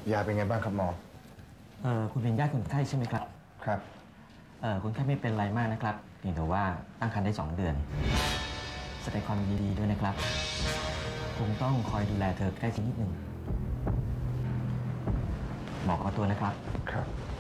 ยาเป็นไงบ้างครับหมอคุณเป็นญาติคนไข้ใช่ไหมครับครับคนไข้ไม่เป็นไรมากนะครับเพียงแต่ว่าตั้งครรภ์ได้2 เดือนแสดงความยินดีด้วยนะครับคงต้องคอยดูแลเธอใกล้ชิดนิดนึงหมอขอตัวนะครับครับ